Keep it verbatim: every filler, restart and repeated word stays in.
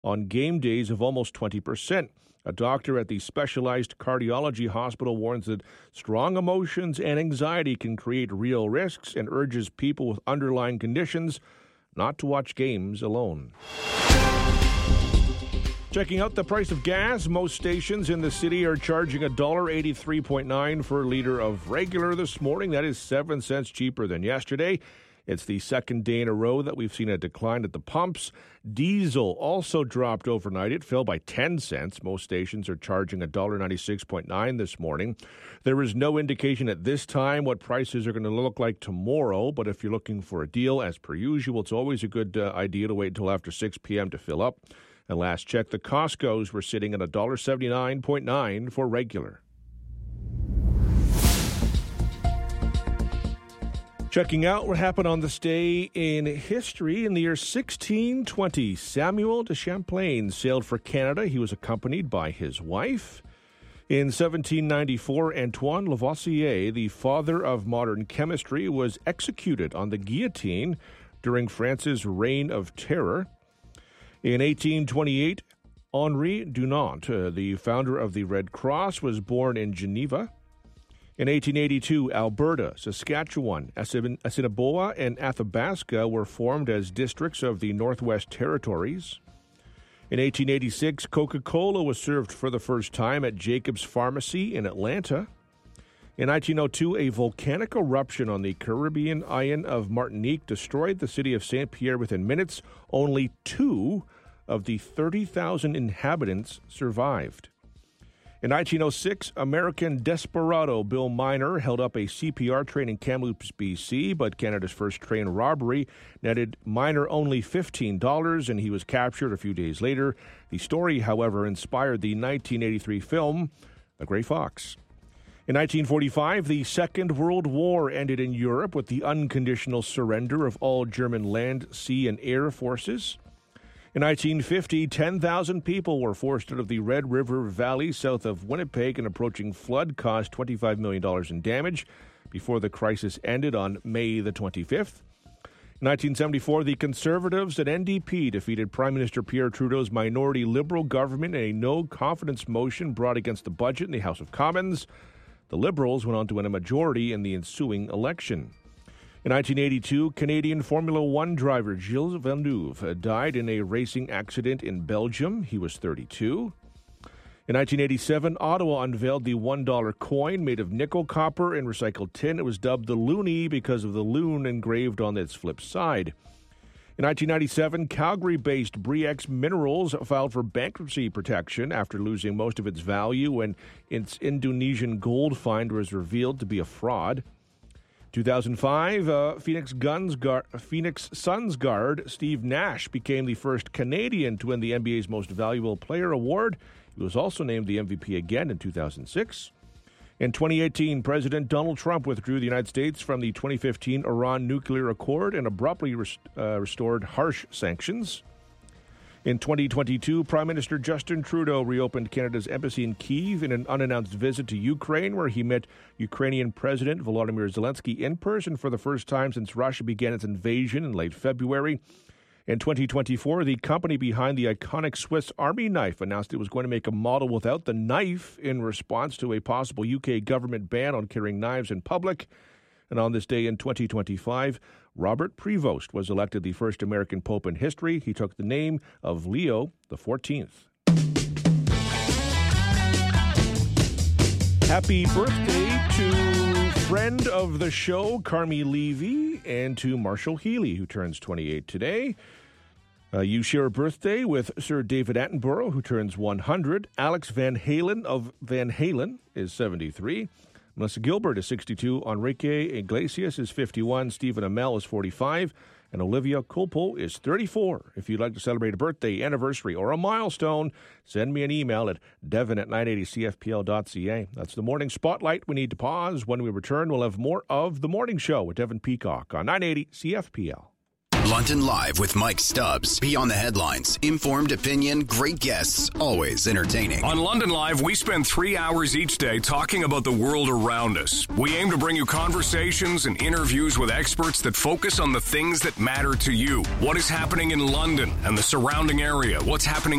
on game days of almost twenty percent. A doctor at the specialized cardiology hospital warns that strong emotions and anxiety can create real risks and urges people with underlying conditions not to watch games alone. Checking out the price of gas, most stations in the city are charging one dollar eighty-three point nine for a liter of regular this morning. That is seven cents cheaper than yesterday. It's the second day in a row that we've seen a decline at the pumps. Diesel also dropped overnight. It fell by ten cents. Most stations are charging one dollar ninety-six point nine this morning. There is no indication at this time what prices are going to look like tomorrow, but if you're looking for a deal, as per usual, it's always a good uh, idea to wait until after six p.m. to fill up. And last check, the Costco's were sitting at one dollar seventy-nine point nine for regular. Checking out what happened on this day in history. In the year sixteen twenty, Samuel de Champlain sailed for Canada. He was accompanied by his wife. In seventeen ninety-four, Antoine Lavoisier, the father of modern chemistry, was executed on the guillotine during France's reign of terror. In eighteen twenty-eight, Henri Dunant, uh, the founder of the Red Cross, was born in Geneva. In eighteen eighty-two, Alberta, Saskatchewan, Assiniboia, and Athabasca were formed as districts of the Northwest Territories. In eighteen eighty-six, Coca-Cola was served for the first time at Jacobs Pharmacy in Atlanta. In nineteen oh two, a volcanic eruption on the Caribbean island of Martinique destroyed the city of Saint Pierre within minutes. Only two of the thirty thousand inhabitants survived. In nineteen oh six, American desperado Bill Miner held up a C P R train in Kamloops, B C, but Canada's first train robbery netted Miner only fifteen dollars, and he was captured a few days later. The story, however, inspired the nineteen eighty-three film A Grey Fox. In nineteen forty-five, the Second World War ended in Europe with the unconditional surrender of all German land, sea, and air forces. In nineteen fifty, ten thousand people were forced out of the Red River Valley south of Winnipeg. An approaching flood caused twenty-five million dollars in damage before the crisis ended on May the twenty-fifth. In nineteen seventy-four, the Conservatives and N D P defeated Prime Minister Pierre Trudeau's minority Liberal government in a no-confidence motion brought against the budget in the House of Commons. The Liberals went on to win a majority in the ensuing election. In nineteen eighty-two, Canadian Formula One driver Gilles Villeneuve died in a racing accident in Belgium. He was thirty-two. In nineteen eighty-seven, Ottawa unveiled the one dollar coin made of nickel, copper, and recycled tin. It was dubbed the loonie because of the loon engraved on its flip side. In nineteen ninety-seven, Calgary-based Bre-X Minerals filed for bankruptcy protection after losing most of its value when its Indonesian gold find was revealed to be a fraud. two thousand five, uh, Phoenix, Guns guard, Phoenix Suns guard Steve Nash became the first Canadian to win the N B A's Most Valuable Player award. He was also named the M V P again in two thousand six. In twenty eighteen, President Donald Trump withdrew the United States from the twenty fifteen Iran nuclear accord and abruptly rest, uh, restored harsh sanctions. In twenty twenty-two, Prime Minister Justin Trudeau reopened Canada's embassy in Kyiv in an unannounced visit to Ukraine, where he met Ukrainian President Volodymyr Zelensky in person for the first time since Russia began its invasion in late February. In twenty twenty-four, the company behind the iconic Swiss Army knife announced it was going to make a model without the knife in response to a possible U K government ban on carrying knives in public. And on this day in twenty twenty-five, Robert Prevost was elected the first American pope in history. He took the name of Leo the fourteenth. Happy birthday to friend of the show, Carmi Levy, and to Marshall Healy, who turns twenty-eight today. Uh, you share a birthday with Sir David Attenborough, who turns one hundred. Alex Van Halen of Van Halen is seventy-three. Melissa Gilbert is sixty-two. Enrique Iglesias is fifty-one. Stephen Amell is forty-five. And Olivia Culpo is thirty-four. If you'd like to celebrate a birthday, anniversary, or a milestone, send me an email at devon at nine eighty c f p l dot c a. That's the Morning Spotlight. We need to pause. When we return, we'll have more of The Morning Show with Devon Peacock on nine eighty C F P L. London Live with Mike Stubbs. Beyond the headlines, informed opinion, great guests, always entertaining. On London Live, we spend three hours each day talking about the world around us. We aim to bring you conversations and interviews with experts that focus on the things that matter to you. What is happening in London and the surrounding area? What's happening